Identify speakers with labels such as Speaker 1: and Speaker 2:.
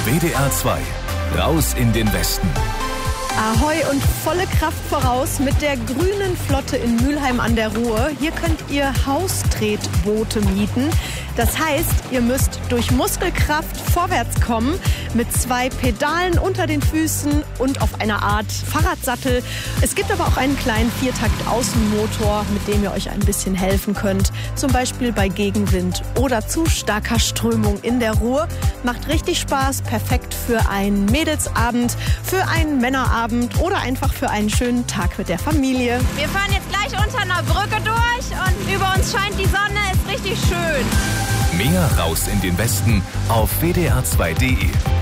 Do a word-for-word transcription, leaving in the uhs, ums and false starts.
Speaker 1: W D R zwei. Raus in den Westen.
Speaker 2: Ahoi und volle Kraft voraus mit der grünen Flotte in Mülheim an der Ruhr. Hier könnt ihr Haustretboote mieten. Das heißt, ihr müsst durch Muskelkraft vorwärts kommen mit zwei Pedalen unter den Füßen und auf einer Art Fahrradsattel. Es gibt aber auch einen kleinen Viertakt-Außenmotor, mit dem ihr euch ein bisschen helfen könnt. Zum Beispiel bei Gegenwind oder zu starker Strömung in der Ruhr. Macht richtig Spaß, perfekt für einen Mädelsabend, für einen Männerabend oder einfach für einen schönen Tag mit der Familie.
Speaker 3: Wir fahren jetzt gleich unter einer Brücke durch und über uns scheint die Sonne, ist richtig schön.
Speaker 1: Mehr Raus in den Westen auf W D R zwei punkt de.